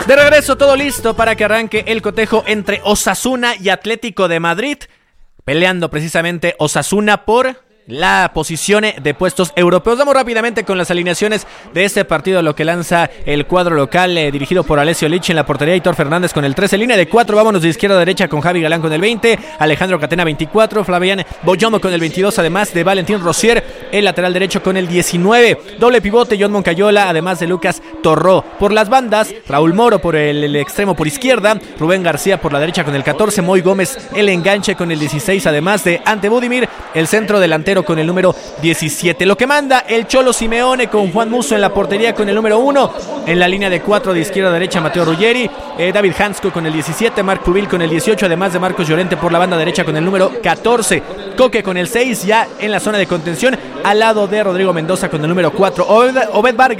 De regreso, todo listo para que arranque el cotejo entre Osasuna y Atlético de Madrid, peleando precisamente Osasuna por la posición de puestos europeos. Vamos rápidamente con las alineaciones de este partido, lo que lanza el cuadro local dirigido por Alessio Lich. En la portería, Hitor Fernández con el 13, línea de 4, vámonos de izquierda a derecha con Javi Galán con el 20, Alejandro Catena 24, Flavián Boyomo con el 22, además de Valentín Rosier, el lateral derecho con el 19, doble pivote John Moncayola, además de Lucas Torró. Por las bandas, Raúl Moro por el extremo por izquierda, Rubén García por la derecha con el 14, Moy Gómez el enganche con el 16, además de Ante Budimir, el centro delantero con el número 17. Lo que manda el Cholo Simeone con Juan Musso en la portería con el número 1. En la línea de 4 de izquierda a derecha, Matteo Ruggeri, David Hansko con el 17, Marc Pubil con el 18, además de Marcos Llorente por la banda derecha con el número 14. Coque con el 6, ya en la zona de contención, al lado de Rodrigo Mendoza con el número 4. Obed Vargas